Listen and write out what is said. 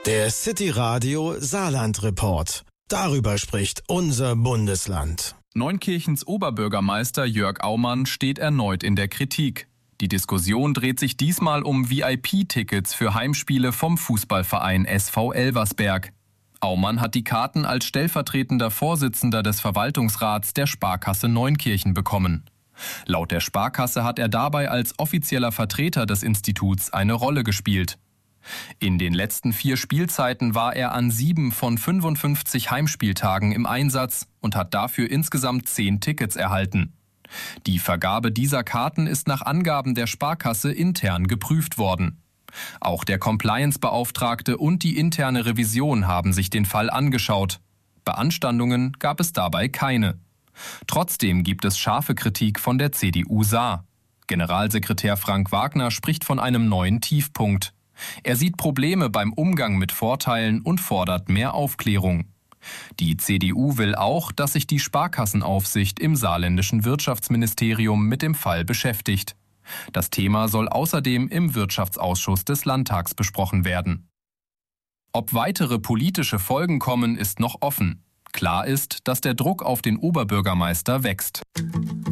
Der City Radio Saarland Report. Darüber spricht unser Bundesland. Neunkirchens Oberbürgermeister Jörg Aumann steht erneut in der Kritik. Die Diskussion dreht sich diesmal um VIP-Tickets für Heimspiele vom Fußballverein SV Elversberg. Aumann hat die Karten als stellvertretender Vorsitzender des Verwaltungsrats der Sparkasse Neunkirchen bekommen. Laut der Sparkasse hat er dabei als offizieller Vertreter des Instituts eine Rolle gespielt. In den letzten 4 Spielzeiten war er an 7 von 55 Heimspieltagen im Einsatz und hat dafür insgesamt 10 Tickets erhalten. Die Vergabe dieser Karten ist nach Angaben der Sparkasse intern geprüft worden. Auch der Compliance-Beauftragte und die interne Revision haben sich den Fall angeschaut. Beanstandungen gab es dabei keine. Trotzdem gibt es scharfe Kritik von der CDU Saar. Generalsekretär Frank Wagner spricht von einem neuen Tiefpunkt. Er sieht Probleme beim Umgang mit Vorteilen und fordert mehr Aufklärung. Die CDU will auch, dass sich die Sparkassenaufsicht im saarländischen Wirtschaftsministerium mit dem Fall beschäftigt. Das Thema soll außerdem im Wirtschaftsausschuss des Landtags besprochen werden. Ob weitere politische Folgen kommen, ist noch offen. Klar ist, dass der Druck auf den Oberbürgermeister wächst.